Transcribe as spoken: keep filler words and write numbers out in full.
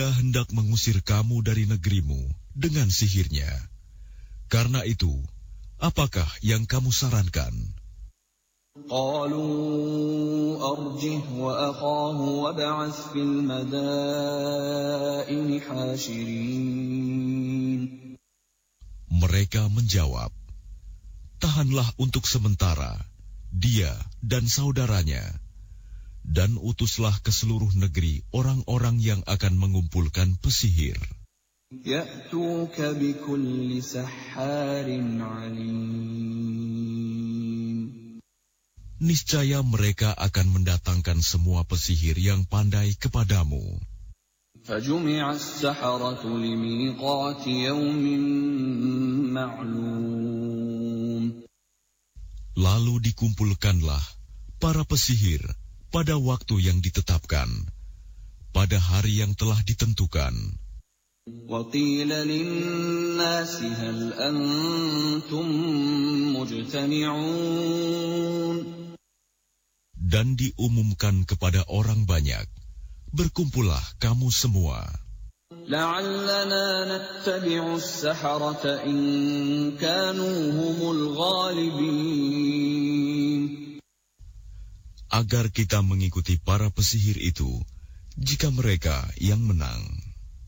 Dia hendak mengusir kamu dari negerimu dengan sihirnya. Karena itu, apakah yang kamu sarankan? قالوا أرجه وأخاه وابعث في المدائن حاشرين. Mereka menjawab, tahanlah untuk sementara dia dan saudaranya, dan utuslah ke seluruh negeri orang-orang yang akan mengumpulkan pesihir. يأتوك بكل سحار عليم. Niscaya mereka akan mendatangkan semua pesihir yang pandai kepadamu. فجمع السحرة لميقات يوم معلوم. Lalu dikumpulkanlah para pesihir pada waktu yang ditetapkan, pada hari yang telah ditentukan. وقيل للناس هل أنتم مجتمعون. Dan diumumkan kepada orang banyak, berkumpullah kamu semua. لعلنا نتبع السحرة إن كانوا هم الغالبين. Agar kita mengikuti para pesihir itu, jika mereka yang menang.